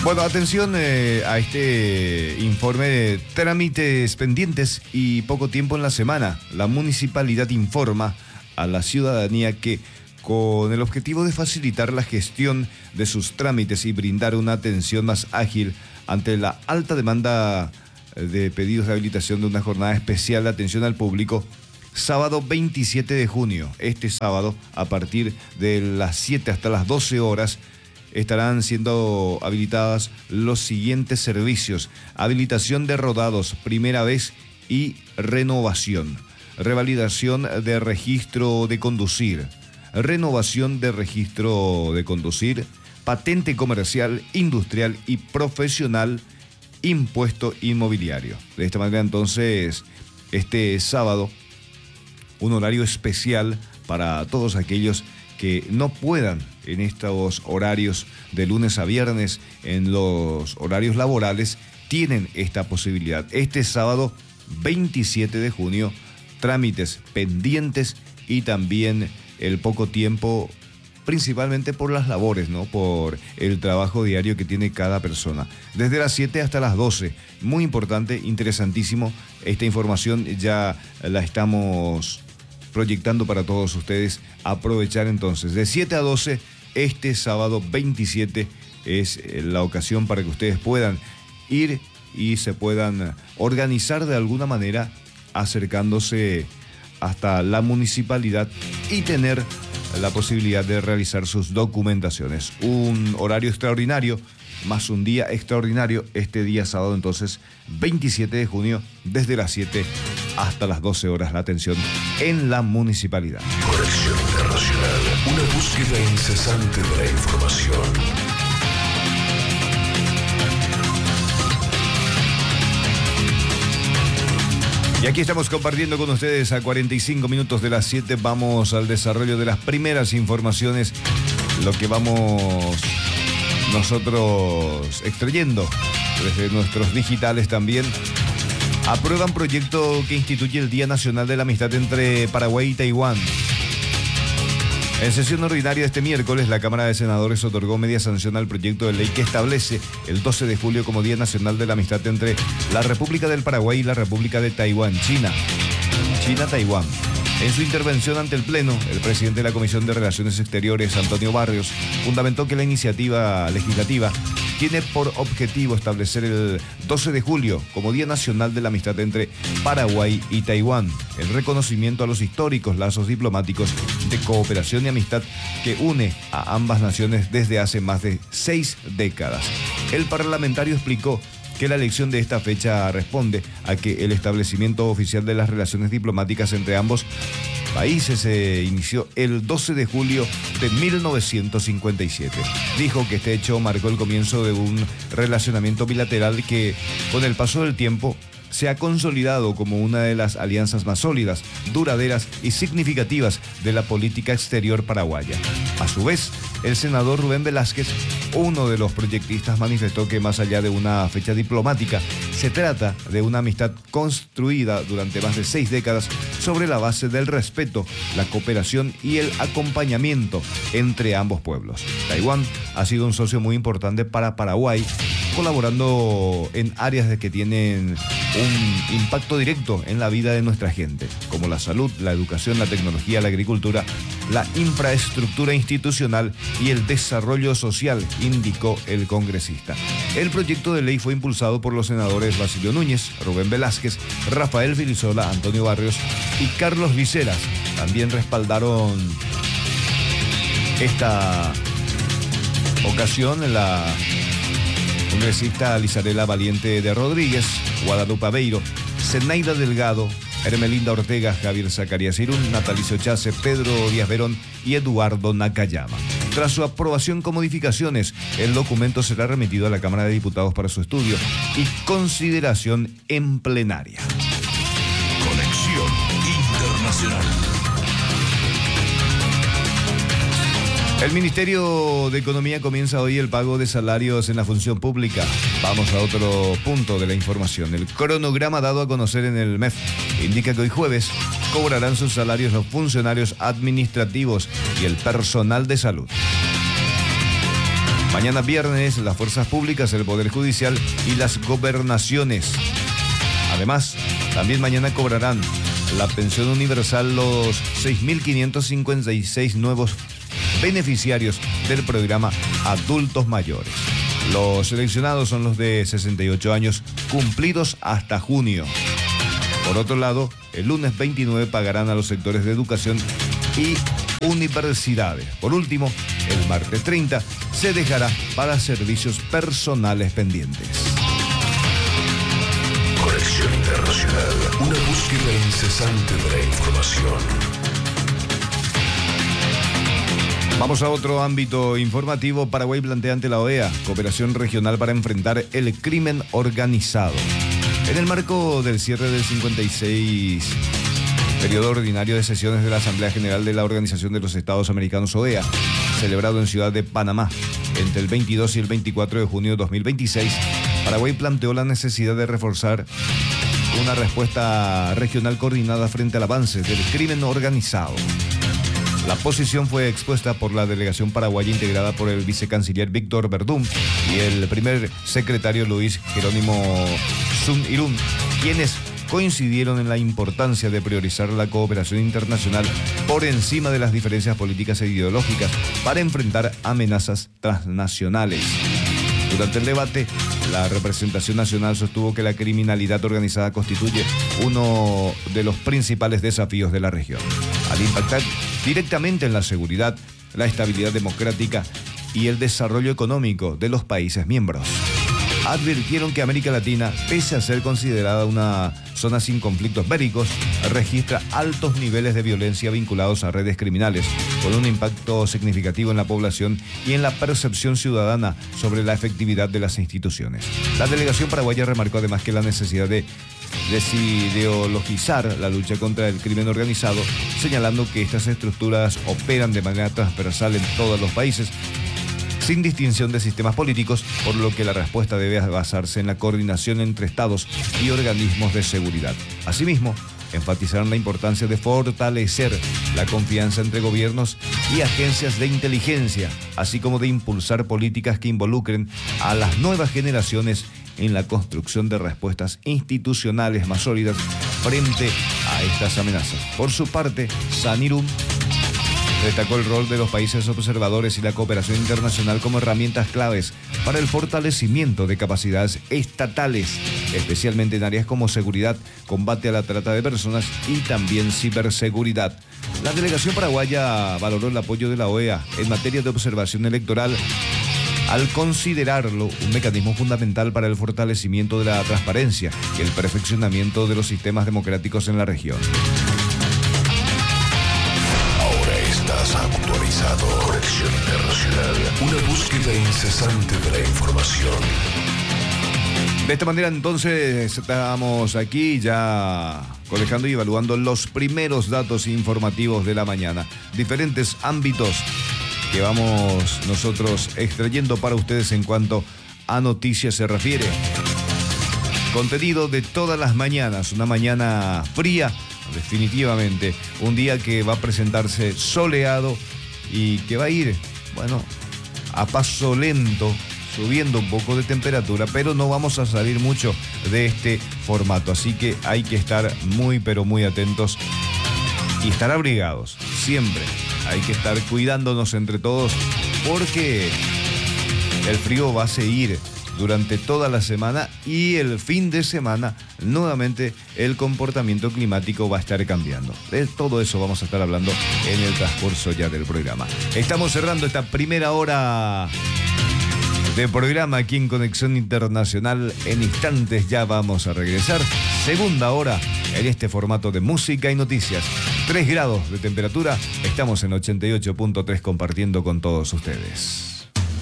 Bueno, atención a este informe de trámites pendientes y poco tiempo en la semana. La municipalidad informa a la ciudadanía que con el objetivo de facilitar la gestión de sus trámites y brindar una atención más ágil ante la alta demanda de pedidos de habilitación de una jornada especial de atención al público, sábado 27 de junio, este sábado, a partir de las 7 hasta las 12 horas, estarán siendo habilitadas los siguientes servicios: habilitación de rodados, primera vez y renovación, revalidación de registro de conducir, renovación de registro de conducir, patente comercial, industrial y profesional, impuesto inmobiliario. De esta manera, entonces, este sábado, un horario especial para todos aquellos que no puedan en estos horarios de lunes a viernes, en los horarios laborales, tienen esta posibilidad. Este sábado 27 de junio, trámites pendientes y también el poco tiempo, principalmente por las labores, ¿no? Por el trabajo diario que tiene cada persona. Desde las 7 hasta las 12. Muy importante, interesantísimo. Esta información ya la estamos proyectando para todos ustedes. Aprovechar entonces de 7 a 12 este sábado 27 es la ocasión para que ustedes puedan ir y se puedan organizar de alguna manera, acercándose hasta la municipalidad y tener la posibilidad de realizar sus documentaciones. Un horario extraordinario más un día extraordinario este día sábado, entonces 27 de junio, desde las 7 hasta las 12 horas, la atención en la municipalidad. Conexión Internacional, una búsqueda incesante de la información. Y aquí estamos compartiendo con ustedes a 45 minutos de las 7. Vamos al desarrollo de las primeras informaciones, lo que vamos nosotros extrayendo desde nuestros digitales también. Aprueban proyecto que instituye el Día Nacional de la Amistad entre Paraguay y Taiwán. En sesión ordinaria de este miércoles, la Cámara de Senadores otorgó media sanción al proyecto de ley que establece el 12 de julio como Día Nacional de la Amistad entre la República del Paraguay y la República de Taiwán, China-Taiwán. En su intervención ante el Pleno, el presidente de la Comisión de Relaciones Exteriores, Antonio Barrios, fundamentó que la iniciativa legislativa tiene por objetivo establecer el 12 de julio como Día Nacional de la Amistad entre Paraguay y Taiwán, el reconocimiento a los históricos lazos diplomáticos de cooperación y amistad que une a ambas naciones desde hace más de 6 décadas. El parlamentario explicó que la elección de esta fecha responde a que el establecimiento oficial de las relaciones diplomáticas entre ambos países se inició el 12 de julio de 1957. Dijo que este hecho marcó el comienzo de un relacionamiento bilateral que, con el paso del tiempo, se ha consolidado como una de las alianzas más sólidas, duraderas y significativas de la política exterior paraguaya. A su vez, el senador Rubén Velázquez, uno de los proyectistas, manifestó que más allá de una fecha diplomática, se trata de una amistad construida durante más de 6 décadas sobre la base del respeto, la cooperación y el acompañamiento entre ambos pueblos. Taiwán ha sido un socio muy importante para Paraguay, colaborando en áreas que tienen un impacto directo en la vida de nuestra gente, como la salud, la educación, la tecnología, la agricultura, la infraestructura institucional y el desarrollo social, indicó el congresista. El proyecto de ley fue impulsado por los senadores Basilio Núñez, Rubén Velázquez, Rafael Filisola, Antonio Barrios y Carlos Viceras. También respaldaron esta ocasión la congresista Lizarela Valiente de Rodríguez, Guadalupe Aveiro, Zenaida Delgado, Hermelinda Ortega, Javier Zacarías Irún, Natalicio Chase, Pedro Díaz Verón y Eduardo Nakayama. Tras su aprobación con modificaciones, el documento será remitido a la Cámara de Diputados para su estudio y consideración en plenaria. Conexión Internacional. El Ministerio de Economía comienza hoy el pago de salarios en la función pública. Vamos a otro punto de la información. El cronograma dado a conocer en el MEF indica que hoy jueves cobrarán sus salarios los funcionarios administrativos y el personal de salud. Mañana viernes, las fuerzas públicas, el Poder Judicial y las gobernaciones. Además, también mañana cobrarán la pensión universal los 6.556 nuevos beneficiarios del programa Adultos Mayores. Los seleccionados son los de 68 años cumplidos hasta junio. Por otro lado, el lunes 29 pagarán a los sectores de educación y universidades. Por último, el martes 30 se dejará para servicios personales pendientes. Conexión Internacional, una búsqueda incesante de la información. Vamos a otro ámbito informativo. Paraguay plantea ante la OEA cooperación regional para enfrentar el crimen organizado. En el marco del cierre del 56 periodo ordinario de sesiones de la Asamblea General de la Organización de los Estados Americanos, OEA, celebrado en Ciudad de Panamá entre el 22 y el 24 de junio de 2026, Paraguay planteó la necesidad de reforzar una respuesta regional coordinada frente al avance del crimen organizado. La posición fue expuesta por la delegación paraguaya integrada por el vicecanciller Víctor Verdún y el primer secretario Luis Jerónimo Sun Irún, quienes coincidieron en la importancia de priorizar la cooperación internacional por encima de las diferencias políticas e ideológicas para enfrentar amenazas transnacionales. Durante el debate, la representación nacional sostuvo que la criminalidad organizada constituye uno de los principales desafíos de la región, al impactar directamente en la seguridad, la estabilidad democrática y el desarrollo económico de los países miembros. Advirtieron que América Latina, pese a ser considerada una zona sin conflictos bélicos, registra altos niveles de violencia vinculados a redes criminales, con un impacto significativo en la población y en la percepción ciudadana sobre la efectividad de las instituciones. La delegación paraguaya remarcó además que la necesidad de desideologizar la lucha contra el crimen organizado, señalando que estas estructuras operan de manera transversal en todos los países, sin distinción de sistemas políticos, por lo que la respuesta debe basarse en la coordinación entre estados y organismos de seguridad. Asimismo, enfatizaron la importancia de fortalecer la confianza entre gobiernos y agencias de inteligencia, así como de impulsar políticas que involucren a las nuevas generaciones en la construcción de respuestas institucionales más sólidas frente a estas amenazas. Por su parte, Sanirun destacó el rol de los países observadores y la cooperación internacional como herramientas claves para el fortalecimiento de capacidades estatales, especialmente en áreas como seguridad, combate a la trata de personas y también ciberseguridad. La delegación paraguaya valoró el apoyo de la OEA en materia de observación electoral, al considerarlo un mecanismo fundamental para el fortalecimiento de la transparencia y el perfeccionamiento de los sistemas democráticos en la región. Actualizado. Conexión Internacional, una búsqueda incesante de la información. De esta manera entonces estamos aquí ya cotejando y evaluando los primeros datos informativos de la mañana. Diferentes ámbitos que vamos nosotros extrayendo para ustedes en cuanto a noticias se refiere. Contenido de todas las mañanas, una mañana fría, definitivamente, un día que va a presentarse soleado y que va a ir, bueno, a paso lento, subiendo un poco de temperatura, pero no vamos a salir mucho de este formato, así que hay que estar muy, pero muy atentos y estar abrigados, siempre. Hay que estar cuidándonos entre todos porque el frío va a seguir durante toda la semana y el fin de semana nuevamente el comportamiento climático va a estar cambiando. De todo eso vamos a estar hablando en el transcurso ya del programa. Estamos cerrando esta primera hora de programa aquí en Conexión Internacional. En instantes ya vamos a regresar. Segunda hora en este formato de música y noticias. 3 grados de temperatura. Estamos en 88.3 compartiendo con todos ustedes.